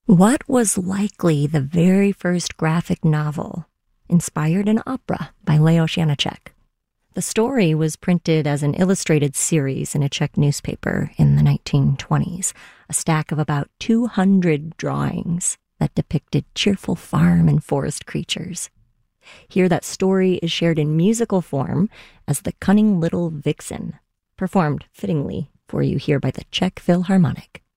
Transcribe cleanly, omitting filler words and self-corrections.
What was likely the very first graphic novel inspired an opera by Leos Janáček? The story was printed as an illustrated series in a Czech newspaper in the 1920s, a stack of about 200 drawings that depicted cheerful farm and forest creatures. Here, that story is shared in musical form as The Cunning Little Vixen, performed fittingly for you here by the Czech Philharmonic.